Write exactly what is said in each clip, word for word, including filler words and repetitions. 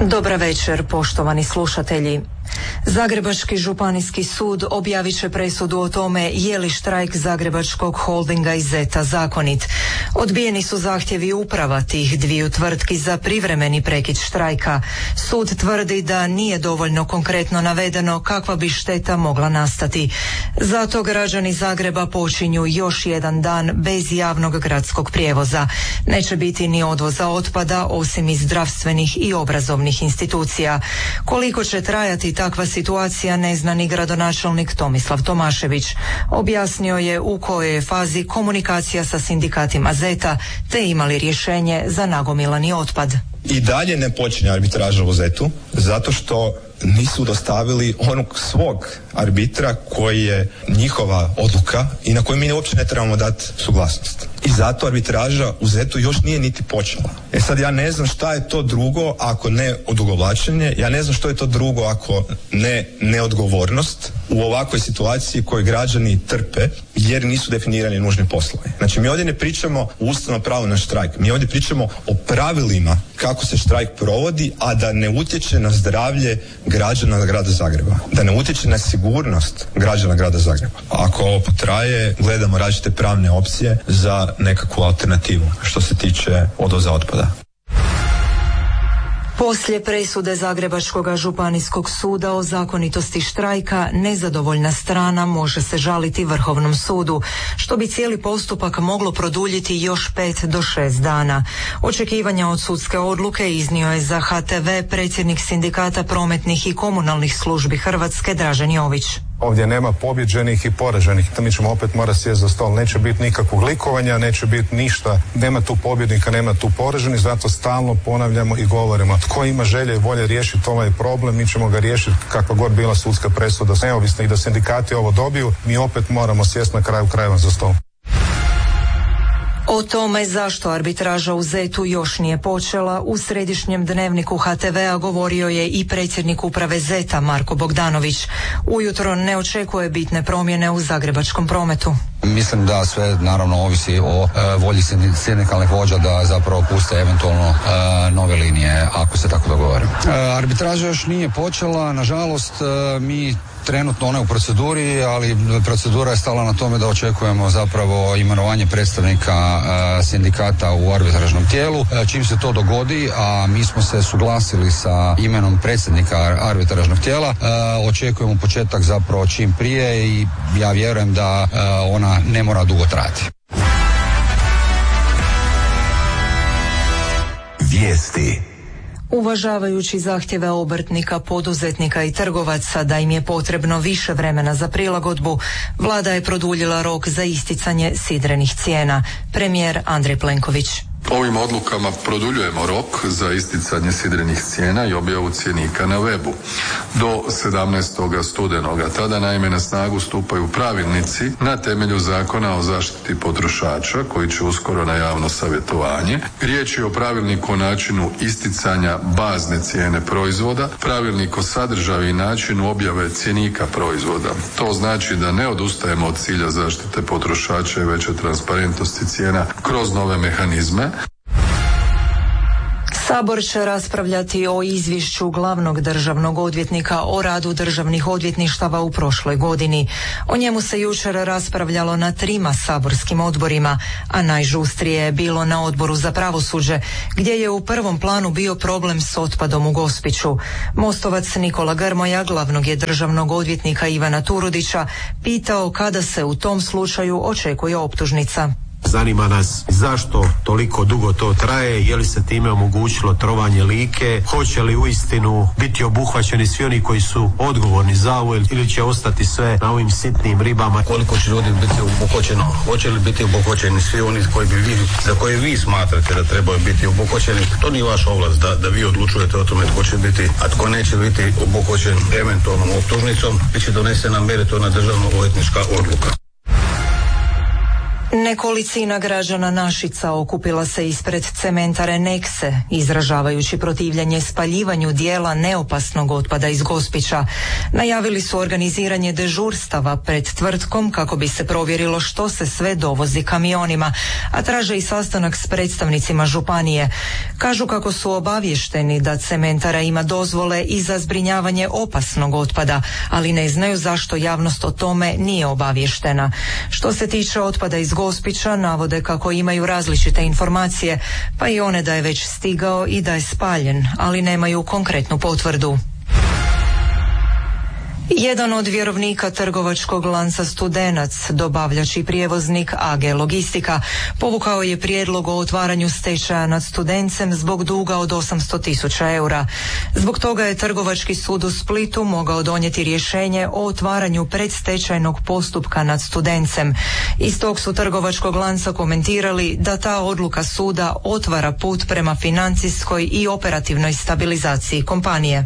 Dobra večer, poštovani slušatelji. Zagrebački županijski sud objavit će presudu o tome je li štrajk Zagrebačkog holdinga i Zeta zakonit. Odbijeni su zahtjevi uprava tih dviju tvrtki za privremeni prekid štrajka. Sud tvrdi da nije dovoljno konkretno navedeno kakva bi šteta mogla nastati. Zato građani Zagreba počinju još jedan dan bez javnog gradskog prijevoza. Neće biti ni odvoza otpada osim iz zdravstvenih i obrazovnih institucija. Koliko će trajati takva situacija ne zna ni gradonačelnik Tomislav Tomašević. Objasnio je u kojoj je fazi komunikacija sa sindikatima Zeta te imali rješenje za nagomilani otpad. I dalje ne počinje arbitraža u Zetu zato što nisu dostavili onog svog arbitra koji je njihova odluka i na koju mi uopće ne trebamo dati suglasnost. I zato arbitraža u Zetu još nije niti počela. E sad ja ne znam šta je to drugo ako ne odugovlačenje, ja ne znam što je to drugo ako ne neodgovornost u ovakvoj situaciji koju građani trpe jer nisu definirani nužni poslovi. Znači mi ovdje ne pričamo o ustavnom pravu na štrajk, mi ovdje pričamo o pravilima kako se štrajk provodi, a da ne utječe na zdravlje građana grada Zagreba, da ne utječe na sigurnost građana grada Zagreba. Ako ovo potraje, gledamo različite pravne opcije za nekakvu alternativu što se tiče odvoza otpada. Poslije presude Zagrebačkog županijskog suda o zakonitosti štrajka, nezadovoljna strana može se žaliti Vrhovnom sudu, što bi cijeli postupak moglo produljiti još pet do šest dana. Očekivanja od sudske odluke iznio je za H T V predsjednik Sindikata prometnih i komunalnih službi Hrvatske Dražen Jović. Ovdje nema pobjeđenih i poraženih. Mi ćemo opet morati sjesti za stol. Neće biti nikakvog likovanja, neće biti ništa. Nema tu pobjednika, nema tu poraženih, zato stalno ponavljamo i govorimo. Tko ima želje i volje riješiti ovaj problem, mi ćemo ga riješiti kakva god bila sudska presuda. Neovisno i da sindikati ovo dobiju, mi opet moramo sjesti na kraju krajeva za stol. O tome zašto arbitraža u Zetu još nije počela u središnjem dnevniku H T V-a govorio je i predsjednik uprave Zeta Marko Bogdanović. Ujutro ne očekuje bitne promjene u zagrebačkom prometu. Mislim da sve naravno ovisi o e, volji sindikalnih vođa da zapravo puste eventualno e, nove linije ako se tako dogovore. E, arbitraža još nije počela, nažalost e, mi trenutno ona je u proceduri, ali procedura je stala na tome da očekujemo zapravo imenovanje predstavnika e, sindikata u arbitražnom tijelu. E, čim se to dogodi, a mi smo se suglasili sa imenom predsjednika arbitražnog tijela, e, očekujemo početak zapravo čim prije i ja vjerujem da e, ona ne mora dugo trajati. Vijesti. Uvažavajući zahtjeve obrtnika, poduzetnika i trgovaca da im je potrebno više vremena za prilagodbu, vlada je produljila rok za isticanje sidrenih cijena. Premijer Andrej Plenković. Ovim odlukama produljujemo rok za isticanje sidrenih cijena i objavu cjenika na webu do sedamnaestog studenoga. Tada naime na snagu stupaju pravilnici na temelju Zakona o zaštiti potrošača koji će uskoro na javno savjetovanje. Riječ je o pravilniku o načinu isticanja bazne cijene proizvoda, pravilnik o sadržaju i načinu objave cjenika proizvoda. To znači da ne odustajemo od cilja zaštite potrošača i veće transparentnosti cijena kroz nove mehanizme. Sabor će raspravljati o izvješću glavnog državnog odvjetnika o radu državnih odvjetništava u prošloj godini. O njemu se jučer raspravljalo na trima saborskim odborima, a najžustrije je bilo na Odboru za pravosuđe, gdje je u prvom planu bio problem s otpadom u Gospiću. Mostovac Nikola Grmoja, glavnog je državnog odvjetnika Ivana Turudića, pitao kada se u tom slučaju očekuje optužnica. Zanima nas zašto toliko dugo to traje, je li se time omogućilo trovanje Like, hoće li uistinu biti obuhvaćeni svi oni koji su odgovorni za ovo ili će ostati sve na ovim sitnim ribama. Koliko će ljudi biti obuhvaćeno, hoće li biti obuhvaćeni svi oni koji bi vi, za koje vi smatrate da trebaju biti obuhvaćeni, to nije vaša ovlast da, da vi odlučujete o tome tko će biti, a tko neće biti obuhvaćen eventualnom optužnicom, bit će donesena meritorna državno odvjetnička odluka. Nekolicina građana Našica okupila se ispred cementare Nekse, izražavajući protivljenje spaljivanju dijela neopasnog otpada iz Gospića. Najavili su organiziranje dežurstava pred tvrtkom kako bi se provjerilo što se sve dovozi kamionima, a traže i sastanak s predstavnicima županije. Kažu kako su obavješteni da cementara ima dozvole i za zbrinjavanje opasnog otpada, ali ne znaju zašto javnost o tome nije obavještena. Što se tiče otpada iz Gospića, navode kako imaju različite informacije, pa i one da je već stigao i da je spaljen, ali nemaju konkretnu potvrdu. Jedan od vjerovnika trgovačkog lanca Studenac, dobavljač i prijevoznik A G Logistika, povukao je prijedlog o otvaranju stečaja nad Studencem zbog duga od osamsto tisuća eura. Zbog toga je Trgovački sud u Splitu mogao donijeti rješenje o otvaranju predstečajnog postupka nad Studencem. Iz tog su trgovačkog lanca komentirali da ta odluka suda otvara put prema financijskoj i operativnoj stabilizaciji kompanije.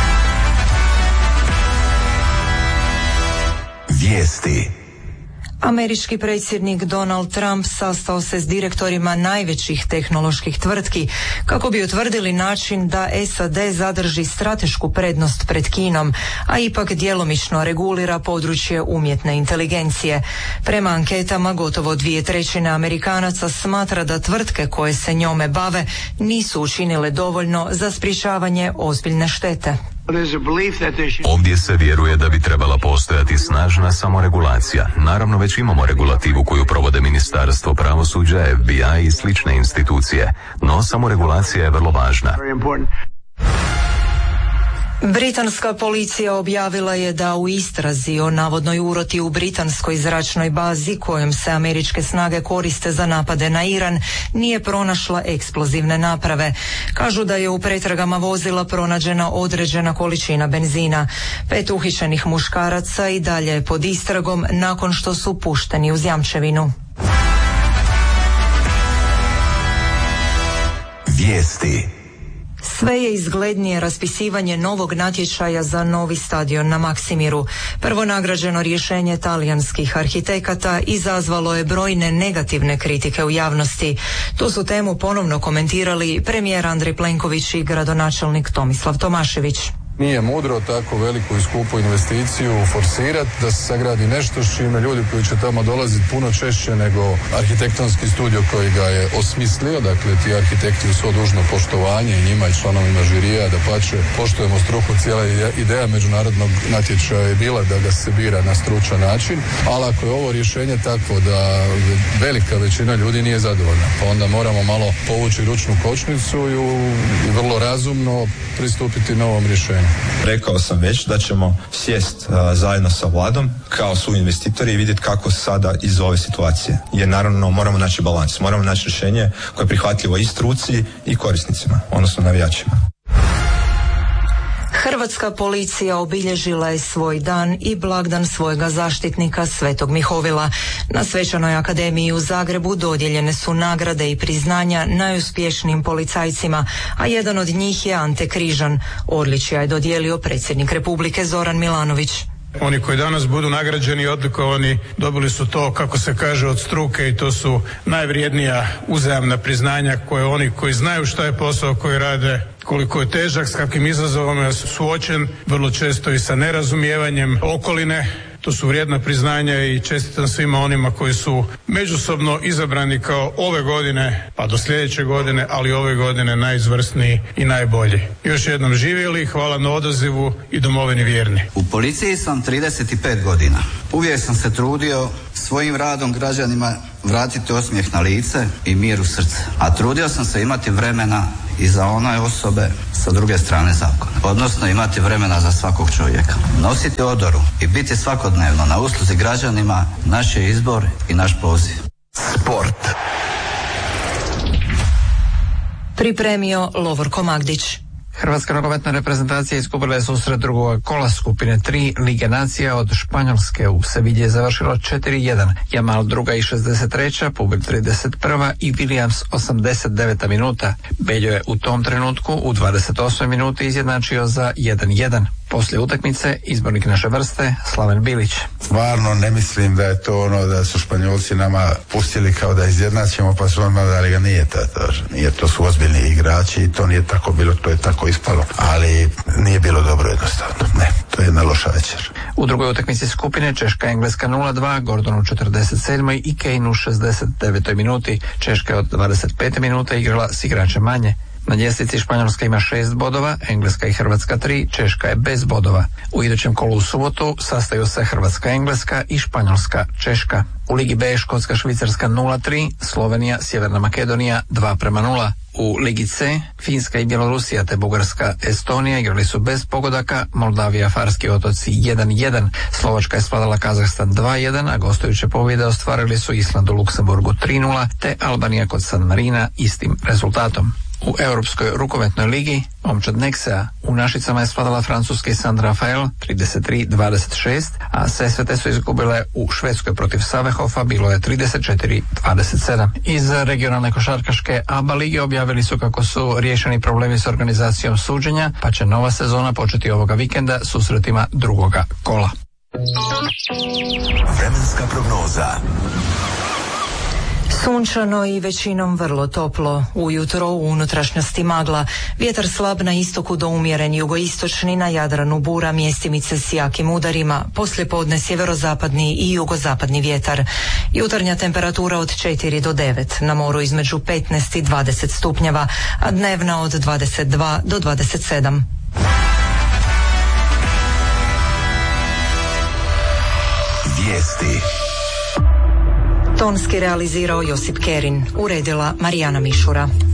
Vijesti. Američki predsjednik Donald Trump sastao se s direktorima najvećih tehnoloških tvrtki kako bi utvrdili način da S A D zadrži stratešku prednost pred Kinom, a ipak djelomično regulira područje umjetne inteligencije. Prema anketama gotovo dvije trećine Amerikanaca smatra da tvrtke koje se njome bave nisu učinile dovoljno za sprječavanje ozbiljne štete. Ovdje se vjeruje da bi trebala postojati snažna samoregulacija. Naravno, već imamo regulativu koju provode Ministarstvo pravosuđa, F B I i slične institucije, no samoregulacija je vrlo važna. Britanska policija objavila je da u istrazi o navodnoj uroti u britanskoj zračnoj bazi kojom se američke snage koriste za napade na Iran nije pronašla eksplozivne naprave. Kažu da je u pretragama vozila pronađena određena količina benzina. Pet uhićenih muškaraca i dalje je pod istragom nakon što su pušteni uz jamčevinu. Vijesti. Sve je izglednije raspisivanje novog natječaja za novi stadion na Maksimiru. Prvo nagrađeno rješenje talijanskih arhitekata izazvalo je brojne negativne kritike u javnosti. Tu su temu ponovno komentirali premijer Andrej Plenković i gradonačelnik Tomislav Tomašević. Nije mudro tako veliku i skupu investiciju forsirati, da se sagradi nešto s čime ljudi koji će tamo dolaziti puno češće nego arhitektonski studio koji ga je osmislio. Dakle, ti arhitekti u svo dužno poštovanje i njima i članovima žirija, da pače poštujemo struku. Cijela ideja međunarodnog natječaja je bila da ga se bira na stručan način, ali ako je ovo rješenje takvo da velika većina ljudi nije zadovoljna, pa onda moramo malo povući ručnu kočnicu i, i vrlo razumno pristupiti novom rješenju. Rekao sam već da ćemo sjest a, zajedno sa vladom kao su investitori i vidjeti kako sada iz ove situacije. Jer naravno moramo naći balans, moramo naći rješenje koje je prihvatljivo i struci i korisnicima, odnosno navijačima. Hrvatska policija obilježila je svoj dan i blagdan svojega zaštitnika Svetog Mihovila. Na Svečanoj akademiji u Zagrebu dodijeljene su nagrade i priznanja najuspješnijim policajcima, a jedan od njih je Ante Križan. Odličja je dodijelio predsjednik Republike Zoran Milanović. Oni koji danas budu nagrađeni i odlikovani dobili su to, kako se kaže, od struke, i to su najvrijednija uzajamna priznanja koje oni koji znaju šta je posao koji rade, koliko je težak, s kakvim izazovom je suočen, vrlo često i sa nerazumijevanjem okoline. To su vrijedna priznanja i čestitam svima onima koji su međusobno izabrani kao ove godine, pa do sljedeće godine, ali ove godine najizvrsniji i najbolji. Još jednom živjeli, hvala na odazivu i domovini vjerni. U policiji sam trideset pet godina. Uvijek sam se trudio svojim radom građanima vratiti osmijeh na lice i mir u srce. A trudio sam se imati vremena i za one osobe sa druge strane zakona. Odnosno imati vremena za svakog čovjeka. Nositi odoru i biti svakodnevno na usluzi građanima naš je izbor i naš poziv. Sport. Pripremio Lovorko Magdić. Hrvatska nogometna reprezentacija izgubila je susret drugog kola skupine tri Lige nacija od Španjolske. U Sevilji je završilo četiri jedan. Jamal druga i šezdeset treća, Pubil trideset prva i Williams osamdeset deveta minuta. Beljo je u tom trenutku u dvadeset osmoj minuti izjednačio za jedan jedan. Poslije utakmice izbornik naše vrste Slaven Bilić. Stvarno ne mislim da je to ono da su Španjolci nama pustili kao da izjednačimo pa su odmah dali ga, nije to, to, nije, to su ozbiljni igrači i to nije tako bilo, to je tako ispalo, ali nije bilo dobro jednostavno, ne, to je jedna loša večer. U drugoj utakmici skupine Češka-Engleska nula dva, Gordon u četrdeset sedmoj i Kane u šezdeset devetoj minuti. Češka je od dvadeset pete minute igrala s igračem manje. Na ljestvici Španjolska ima šest bodova, Engleska i Hrvatska tri, Češka je bez bodova. U idućem kolu u subotu sastaju se Hrvatska-Engleska i Španjolska-Češka. U Ligi B Škotska-Švicarska nula tri, Slovenija-Sjeverna Makedonija dva prema nula. U Ligi C Finska i Bjelorusija te Bugarska-Estonija igrali su bez pogodaka, Moldavija-Farski otoci jedan jedan, Slovačka je svladala Kazahstan dva jedan, a gostujuće pobjede ostvarili su Island u Luksemburgu tri nula te Albanija kod San Marina istim rezultatom. U Europskoj rukometnoj ligi momčad Neksea u Našicama je svladala francuski San Rafael trideset tri dvadeset šest, a Sesvete su izgubile u Švedskoj protiv Savehofa, bilo je trideset četiri dvadeset sedam. Iz regionalne košarkaške A B A lige objavili su kako su riješeni problemi s organizacijom suđenja, pa će nova sezona početi ovoga vikenda susretima drugoga kola. Vremenska prognoza. Sunčano i većinom vrlo toplo. Ujutro u unutrašnjosti magla. Vjetar slab na istoku do umjeren jugoistočni, na Jadranu bura, mjestimice s jakim udarima. Poslijepodne sjeverozapadni i jugozapadni vjetar. Jutarnja temperatura od četiri do devet. Na moru između petnaest i dvadeset stupnjeva, a dnevna od dvadeset dva do dvadeset sedam. Vijesti. Tonski realizirao Josip Kerin, uredila Marijana Mišura.